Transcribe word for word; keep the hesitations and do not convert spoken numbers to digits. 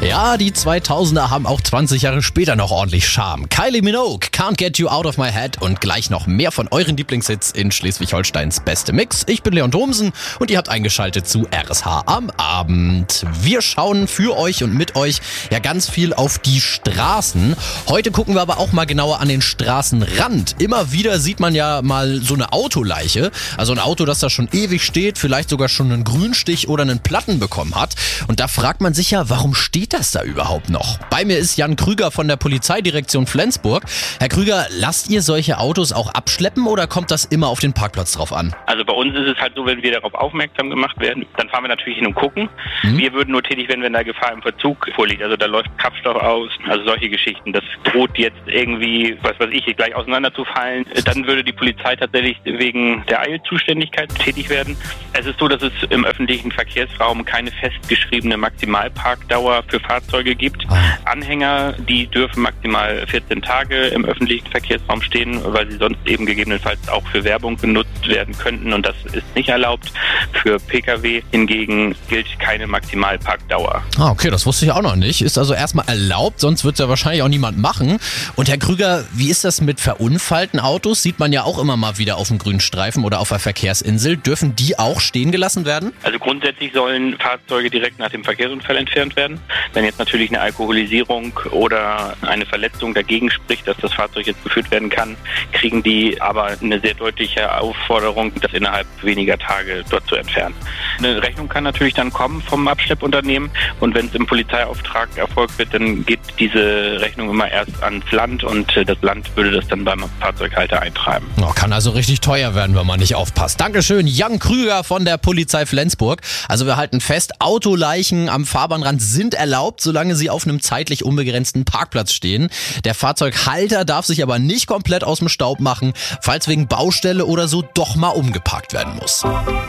Ja, die zweitausender haben auch zwanzig Jahre später noch ordentlich Charme. Kylie Minogue, Can't Get You Out of My Head und gleich noch mehr von euren Lieblingshits in Schleswig-Holsteins beste Mix. Ich bin Leon Thomsen und ihr habt eingeschaltet zu R S H am Abend. Wir schauen für euch und mit euch ja ganz viel auf die Straßen. Heute gucken wir aber auch mal genauer an den Straßenrand. Immer wieder sieht man ja mal so eine Autoleiche, also ein Auto, das da schon ewig steht, vielleicht sogar schon einen Grünstich oder einen Platten bekommen hat. Und da fragt man sich ja, warum steht das da überhaupt noch? Bei mir ist Jan Krüger von der Polizeidirektion Flensburg. Herr Krüger, lasst ihr solche Autos auch abschleppen oder kommt das immer auf den Parkplatz drauf an? Also bei uns ist es halt so, wenn wir darauf aufmerksam gemacht werden, dann fahren wir natürlich hin und gucken. Mhm. Wir würden nur tätig werden, wenn da Gefahr im Verzug vorliegt. Also da läuft Kraftstoff aus, also solche Geschichten. Das droht jetzt irgendwie, was weiß ich, gleich auseinanderzufallen. Dann würde die Polizei tatsächlich wegen der Eilzuständigkeit tätig werden. Es ist so, dass es im öffentlichen Verkehrsraum keine festgeschriebene Maximalparkdauer für Fahrzeuge gibt. Anhänger, die dürfen maximal vierzehn Tage im öffentlichen Verkehrsraum stehen, weil sie sonst eben gegebenenfalls auch für Werbung genutzt werden könnten und das ist nicht erlaubt. Für Pkw hingegen gilt keine Maximalparkdauer. Ah, okay, das wusste ich auch noch nicht. Ist also erstmal erlaubt, sonst wird es ja wahrscheinlich auch niemand machen. Und Herr Krüger, wie ist das mit verunfallten Autos? Sieht man ja auch immer mal wieder auf dem grünen Streifen oder auf der Verkehrsinsel. Dürfen die auch stehen gelassen werden? Also grundsätzlich sollen Fahrzeuge direkt nach dem Verkehrsunfall entfernt werden. Wenn jetzt natürlich eine Alkoholisierung oder eine Verletzung dagegen spricht, dass das Fahrzeug jetzt geführt werden kann, kriegen die aber eine sehr deutliche Aufforderung, das innerhalb weniger Tage dort zu entfernen. Eine Rechnung kann natürlich dann kommen vom Abschleppunternehmen und wenn es im Polizeiauftrag erfolgt wird, dann geht diese Rechnung immer erst ans Land und das Land würde das dann beim Fahrzeughalter eintreiben. Oh, kann also richtig teuer werden, wenn man nicht aufpasst. Dankeschön, Jan Krüger von der Polizei Flensburg. Also wir halten fest, Autoleichen am Fahrbahnrand sind erlaubt, solange sie auf einem zeitlich unbegrenzten Parkplatz stehen. Der Fahrzeughalter darf sich aber nicht komplett aus dem Staub machen, falls wegen Baustelle oder so doch mal umgeparkt werden muss.